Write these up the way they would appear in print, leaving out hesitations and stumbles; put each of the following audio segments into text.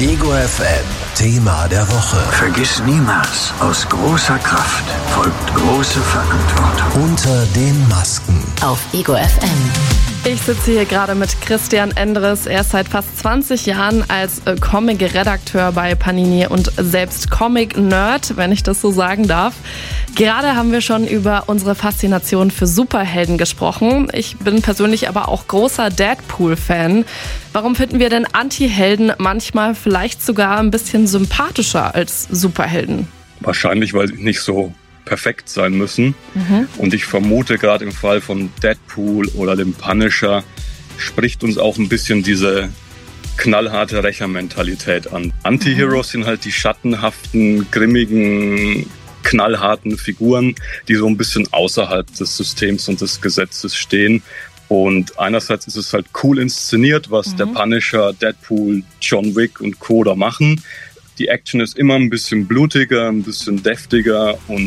Ego FM Thema der Woche. Vergiss niemals, aus großer Kraft folgt große Verantwortung. Unter den Masken. Auf Ego FM. Ich sitze hier gerade mit Christian Endres. Er ist seit fast 20 Jahren als Comic-Redakteur bei Panini und selbst Comic-Nerd, wenn ich das so sagen darf. Gerade haben wir schon über unsere Faszination für Superhelden gesprochen. Ich bin persönlich aber auch großer Deadpool-Fan. Warum finden wir denn Anti-Helden manchmal vielleicht sogar ein bisschen sympathischer als Superhelden? Wahrscheinlich, weil sie nicht so perfekt sein müssen. Und ich vermute, gerade im Fall von Deadpool oder dem Punisher spricht uns auch ein bisschen diese knallharte Rächermentalität an. Anti-Heroes sind halt die schattenhaften, grimmigen, knallharten Figuren, die so ein bisschen außerhalb des Systems und des Gesetzes stehen. Und einerseits ist es halt cool inszeniert, was der Punisher, Deadpool, John Wick und Co. da machen. Die Action ist immer ein bisschen blutiger, ein bisschen deftiger und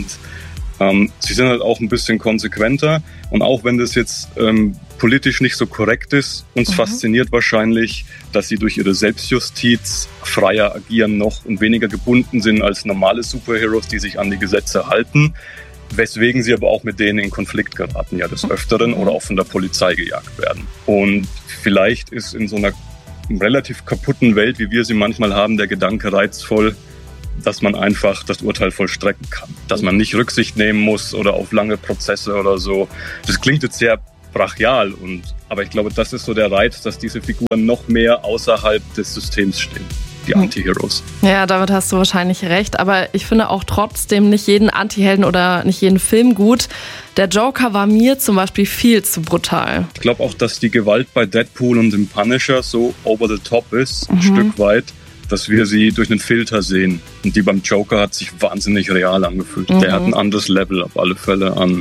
sie sind halt auch ein bisschen konsequenter. Und auch wenn das jetzt politisch nicht so korrekt ist, uns fasziniert wahrscheinlich, dass sie durch ihre Selbstjustiz freier agieren noch und weniger gebunden sind als normale Superheroes, die sich an die Gesetze halten. Weswegen sie aber auch mit denen in Konflikt geraten, ja des Öfteren oder auch von der Polizei gejagt werden. Und vielleicht ist in so einer relativ kaputten Welt, wie wir sie manchmal haben, der Gedanke reizvoll, dass man einfach das Urteil vollstrecken kann. Dass man nicht Rücksicht nehmen muss oder auf lange Prozesse oder so. Das klingt jetzt sehr brachial, aber ich glaube, das ist so der Reiz, dass diese Figuren noch mehr außerhalb des Systems stehen. Die Anti-Heroes. Ja, damit hast du wahrscheinlich recht. Aber ich finde auch trotzdem nicht jeden Anti-Helden oder nicht jeden Film gut. Der Joker war mir zum Beispiel viel zu brutal. Ich glaube auch, dass die Gewalt bei Deadpool und dem Punisher so over the top ist, ein Stück weit, dass wir sie durch einen Filter sehen. Und die beim Joker hat sich wahnsinnig real angefühlt. Der hat ein anderes Level auf alle Fälle an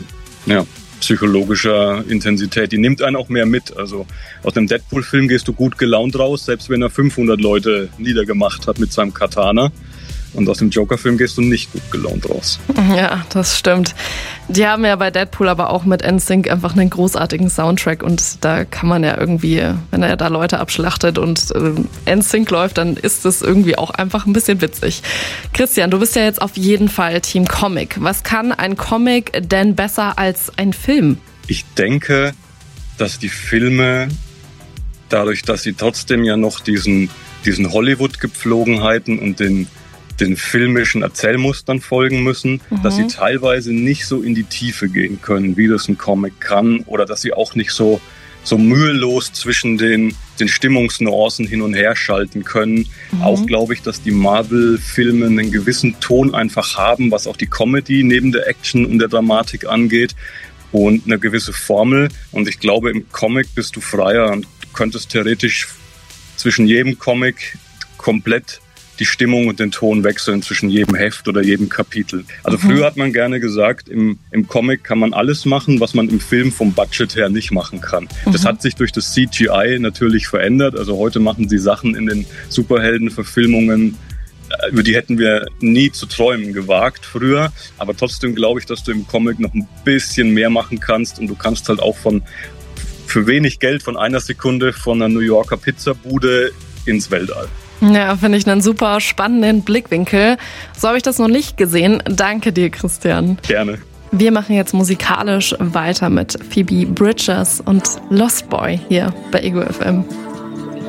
psychologischer Intensität. Die nimmt einen auch mehr mit. Also aus dem Deadpool-Film gehst du gut gelaunt raus, selbst wenn er 500 Leute niedergemacht hat mit seinem Katana. Und aus dem Joker-Film gehst du nicht gut gelaunt raus. Ja, das stimmt. Die haben ja bei Deadpool aber auch mit NSYNC einfach einen großartigen Soundtrack. Und da kann man ja irgendwie, wenn er da Leute abschlachtet und NSYNC läuft, dann ist das irgendwie auch einfach ein bisschen witzig. Christian, du bist ja jetzt auf jeden Fall Team Comic. Was kann ein Comic denn besser als ein Film? Ich denke, dass die Filme, dadurch, dass sie trotzdem ja noch diesen Hollywood-Gepflogenheiten und den filmischen Erzählmustern folgen müssen, dass sie teilweise nicht so in die Tiefe gehen können, wie das ein Comic kann, oder dass sie auch nicht so mühelos zwischen den Stimmungsnuancen hin und her schalten können. Auch glaube ich, dass die Marvel-Filme einen gewissen Ton einfach haben, was auch die Comedy neben der Action und der Dramatik angeht, und eine gewisse Formel. Und ich glaube, im Comic bist du freier und du könntest theoretisch zwischen jedem Comic komplett die Stimmung und den Ton wechseln zwischen jedem Heft oder jedem Kapitel. Also früher hat man gerne gesagt, im Comic kann man alles machen, was man im Film vom Budget her nicht machen kann. Das hat sich durch das CGI natürlich verändert. Also heute machen sie Sachen in den Superheldenverfilmungen, über die hätten wir nie zu träumen gewagt früher. Aber trotzdem glaube ich, dass du im Comic noch ein bisschen mehr machen kannst, und du kannst halt auch für wenig Geld von einer Sekunde von einer New Yorker Pizzabude ins Weltall. Ja, finde ich einen super spannenden Blickwinkel. So habe ich das noch nicht gesehen. Danke dir, Christian. Gerne. Wir machen jetzt musikalisch weiter mit Phoebe Bridgers und Lost Boy hier bei Ego FM.